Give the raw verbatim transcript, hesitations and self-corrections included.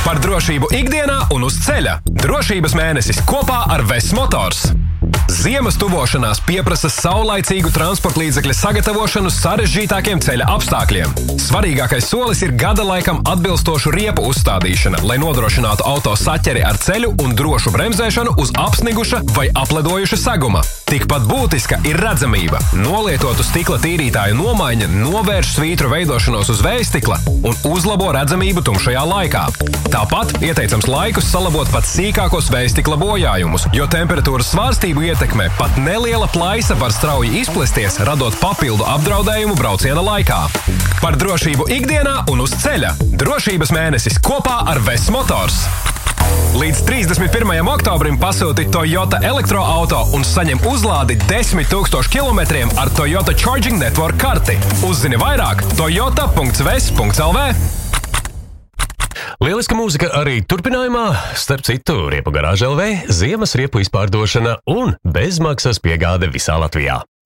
Par drošību ikdienā un uz ceļa. Drošības mēnesis kopā ar Vess Motors. Ziemas tuvošanās pieprasa saulaicīgu transporta līdzekļa sagatavošanu sarežģītākiem ceļa apstākļiem. Svarīgākais solis ir gada laikam atbilstošu riepu uzstādīšana, lai nodrošinātu auto saķeri ar ceļu un drošu bremzēšanu uz apsniguša vai apledojuša seguma. Tikpat būtiska ir redzamība. Nolietotu stikla tīrītāju nomaiņa novērš svītru veidošanos uz vējstikla un uzlabo redzamību tumšajā laikā. Tāpat ieteicams laikus salabot pat sīkākos vējstikla bojājumus, jo temperatūras svārstību ietekmē pat neliela plaisa var strauji izplesties, radot papildu apdraudējumu brauciena laikā. Par drošību ikdienā un uz ceļa. Drošības mēnesis kopā ar Vess Motors. Līdz trīsdesmit pirmajam oktobrim pasūti Toyota elektroauto un saņem uzlādi desmit tūkstoši kilometriem ar Toyota Charging Network karti. Uzzini vairāk toyota punkts ves punkts el vē. Lieliska mūzika arī turpinājumā, starp citu, Riepu garāža el vē, ziemas riepu izpārdošana un bezmaksas piegāde visā Latvijā.